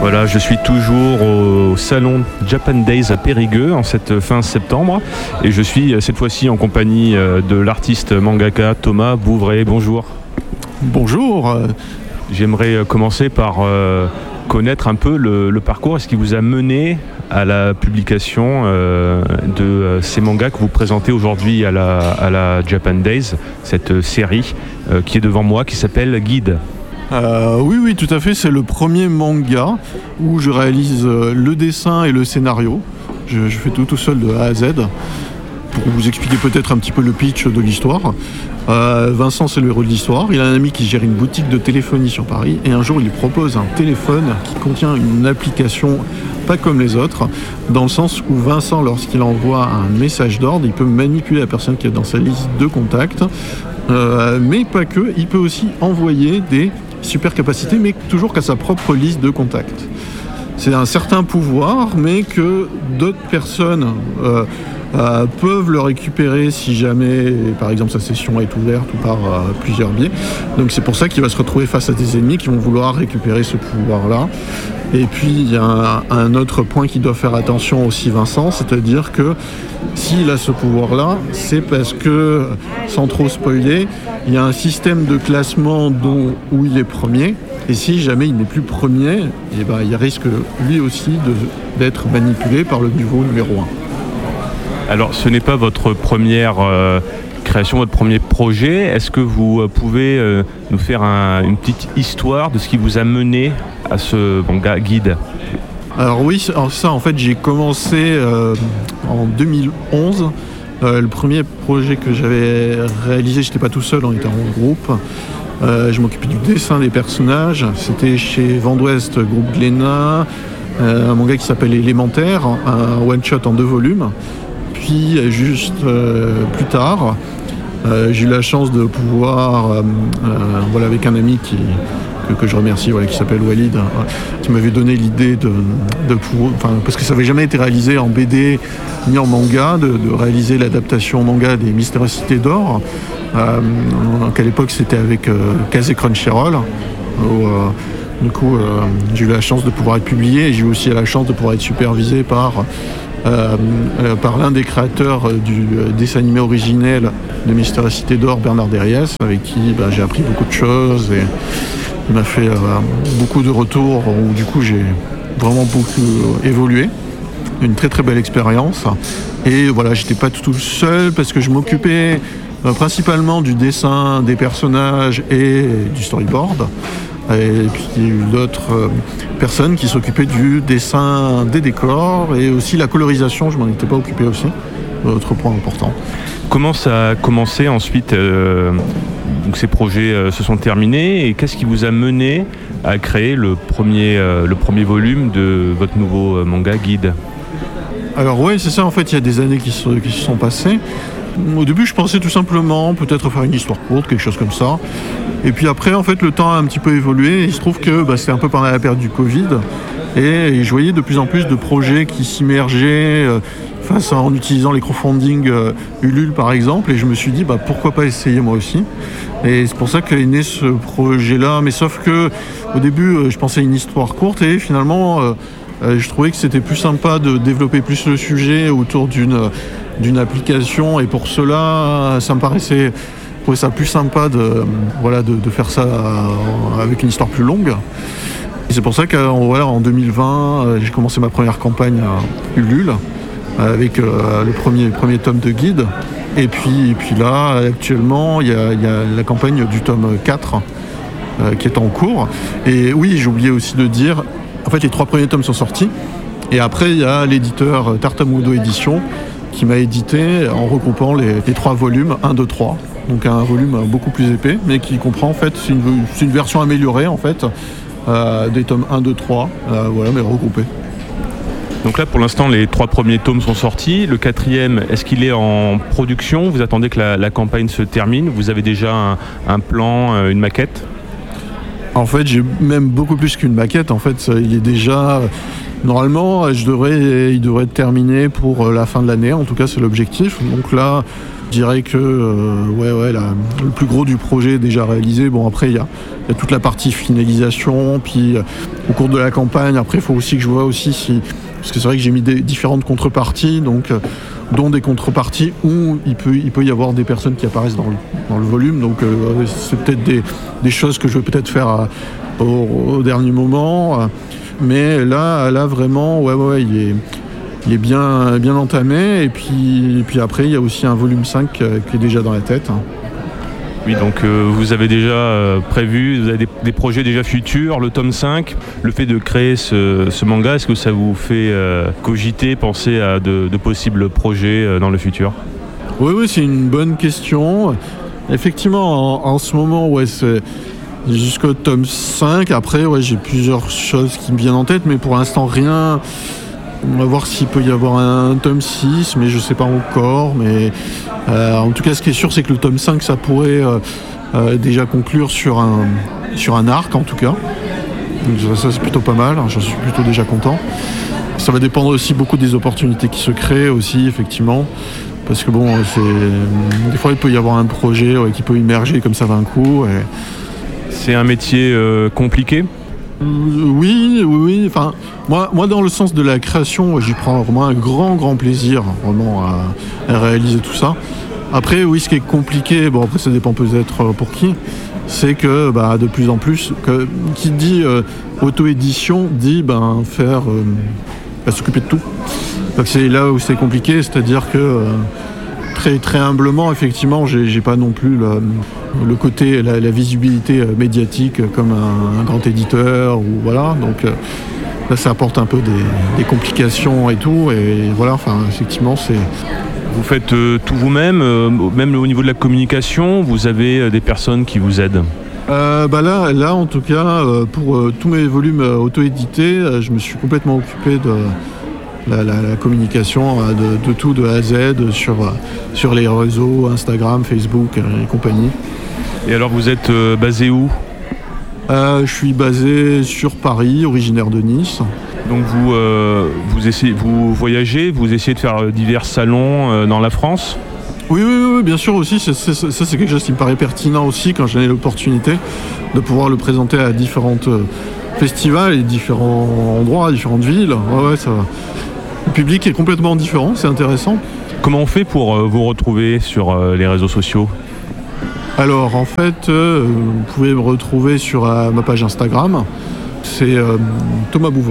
Voilà, je suis toujours au salon Japan Days à Périgueux en cette fin septembre et je suis cette fois-ci en compagnie de l'artiste mangaka Thomas Bouvray. Bonjour. Bonjour. J'aimerais commencer par connaître un peu le parcours. Est-ce qui vous a mené à la publication de ces mangas que vous présentez aujourd'hui à la Japan Days, cette série qui est devant moi, qui s'appelle Guide. Oui, tout à fait. C'est le premier manga où je réalise le dessin et le scénario. Je fais tout seul de A à Z. Pour vous expliquer peut-être un petit peu le pitch de l'histoire. Vincent, c'est le héros de l'histoire. Il a un ami qui gère une boutique de téléphonie sur Paris. Et un jour, il lui propose un téléphone qui contient une application pas comme les autres, dans le sens où Vincent, lorsqu'il envoie un message d'ordre, il peut manipuler la personne qui est dans sa liste de contacts. Mais pas que. Il peut aussi envoyer des super capacités, mais toujours qu'à sa propre liste de contacts. C'est un certain pouvoir, mais que d'autres personnes peuvent le récupérer si jamais, par exemple, sa session est ouverte ou par plusieurs biais. Donc c'est pour ça qu'il va se retrouver face à des ennemis qui vont vouloir récupérer ce pouvoir-là. Et puis il y a un autre point qui doit faire attention aussi Vincent, c'est-à-dire que s'il a ce pouvoir-là, c'est parce que, sans trop spoiler, il y a un système de classement où il est premier. Et si jamais il n'est plus premier, il risque lui aussi d'être manipulé par le niveau numéro 1. Alors ce n'est pas votre première création, votre premier projet. Est-ce que vous pouvez nous faire une petite histoire de ce qui vous a mené à ce manga Guide ? Alors oui, en fait j'ai commencé en 2011. Le premier projet que j'avais réalisé, j'étais pas tout seul, on était en groupe. Je m'occupais du dessin des personnages. C'était chez Vent d'Ouest, groupe Glénat, un manga qui s'appelle Élémentaire, un one-shot en 2 volumes. Puis juste plus tard, j'ai eu la chance de pouvoir, avec un ami que je remercie, qui s'appelle Walid, qui m'avait donné l'idée de pouvoir, parce que ça n'avait jamais été réalisé en BD ni en manga, de réaliser l'adaptation manga des Mystérieuses Cités d'Or. Qu'à l'époque c'était avec Kazé Crunchyroll. Du coup, j'ai eu la chance de pouvoir être publié et j'ai eu aussi la chance de pouvoir être supervisé par l'un des créateurs du dessin animé originel de Mystérieuses Cités d'Or, Bernard Derriès, avec qui j'ai appris beaucoup de choses et il m'a fait beaucoup de retours où du coup j'ai vraiment beaucoup évolué. Une très très belle expérience. Et voilà, j'étais pas tout seul parce que je m'occupais principalement du dessin des personnages et du storyboard. Et puis il y a eu d'autres personnes qui s'occupaient du dessin des décors et aussi la colorisation, je m'en étais pas occupé aussi, autre point important. Comment ça a commencé ensuite donc ces projets se sont terminés et qu'est-ce qui vous a mené à créer le premier volume de votre nouveau manga Guide ? Alors oui, c'est ça, en fait, il y a des années qui se sont passées. Au début, je pensais tout simplement peut-être faire une histoire courte, quelque chose comme ça. Et puis après, en fait, le temps a un petit peu évolué. Il se trouve que c'était un peu pendant la période du Covid. Et je voyais de plus en plus de projets qui s'immergeaient en utilisant les crowdfunding Ulule, par exemple. Et je me suis dit, pourquoi pas essayer moi aussi. Et c'est pour ça qu'est né ce projet-là. Mais sauf que au début, je pensais à une histoire courte. Et finalement, je trouvais que c'était plus sympa de développer plus le sujet autour d'une application et pour cela ça me paraissait ça plus sympa de faire ça avec une histoire plus longue. Et c'est pour ça qu'en 2020 j'ai commencé ma première campagne à Ulule avec le premier tome de Guide et puis là actuellement il y a la campagne du tome 4 qui est en cours. Et oui, j'ai oublié aussi de dire, en fait les 3 premiers tomes sont sortis et après il y a l'éditeur Tartamudo Édition qui m'a édité en regroupant les 3 volumes, 1, 2, 3. Donc un volume beaucoup plus épais, mais qui comprend en fait, c'est une version améliorée en fait, des tomes 1, 2, 3, mais regroupés. Donc là pour l'instant les 3 premiers tomes sont sortis, le 4e, est-ce qu'il est en production ? Vous attendez que la campagne se termine ? Vous avez déjà un plan, une maquette ? En fait j'ai même beaucoup plus qu'une maquette, en fait il est déjà... Normalement, il devrait être terminé pour la fin de l'année, en tout cas c'est l'objectif. Donc là, Je dirais que le plus gros du projet est déjà réalisé. Bon, après, il y a toute la partie finalisation, puis au cours de la campagne, après, il faut aussi que je vois aussi si... Parce que c'est vrai que j'ai mis différentes contreparties, donc, dont des contreparties où il peut y avoir des personnes qui apparaissent dans le volume. Donc, c'est peut-être des choses que je vais peut-être faire au dernier moment. Mais là vraiment, il est bien entamé. Et puis après, il y a aussi un volume 5 qui est déjà dans la tête. Oui, donc vous avez déjà prévu, vous avez des projets déjà futurs, le tome 5, le fait de créer ce manga, est-ce que ça vous fait cogiter, penser à de possibles projets dans le futur ? Oui, c'est une bonne question. Effectivement, en ce moment, c'est jusqu'au tome 5. Après, j'ai plusieurs choses qui me viennent en tête, mais pour l'instant, rien. On va voir s'il peut y avoir un tome 6, mais je ne sais pas encore. Mais en tout cas, ce qui est sûr, c'est que le tome 5, ça pourrait déjà conclure sur un arc, en tout cas. Donc ça, c'est plutôt pas mal. J'en suis plutôt déjà content. Ça va dépendre aussi beaucoup des opportunités qui se créent aussi, effectivement. Parce que des fois, il peut y avoir un projet qui peut immerger comme ça d'un coup. C'est un métier compliqué ? Oui. Enfin, moi, dans le sens de la création, j'y prends vraiment un grand plaisir vraiment à réaliser tout ça. Après, oui, ce qui est compliqué, après ça dépend peut-être pour qui, c'est que de plus en plus, qui dit auto-édition dit faire s'occuper de tout. Donc c'est là où c'est compliqué, c'est-à-dire que très, très humblement, effectivement, j'ai pas non plus le côté, la visibilité médiatique comme un grand éditeur, ou voilà. Donc là, ça apporte un peu des complications et tout. Et voilà, effectivement, c'est... Vous faites tout vous-même, même au niveau de la communication, vous avez des personnes qui vous aident ? Là, en tout cas, pour tous mes volumes auto-édités, je me suis complètement occupé de la communication de tout, de A à Z, sur les réseaux, Instagram, Facebook et compagnie. Et alors, vous êtes basé où ? Je suis basé sur Paris, originaire de Nice. Donc vous voyagez, vous essayez de faire divers salons dans la France ? Oui, bien sûr aussi. Ça, c'est quelque chose qui me paraît pertinent aussi quand j'en ai l'opportunité de pouvoir le présenter à différents festivals et différents endroits, différentes villes. Ça va. Le public est complètement différent, c'est intéressant. Comment on fait pour vous retrouver sur les réseaux sociaux ? Alors en fait, vous pouvez me retrouver sur ma page Instagram. C'est Thomas Bouvron.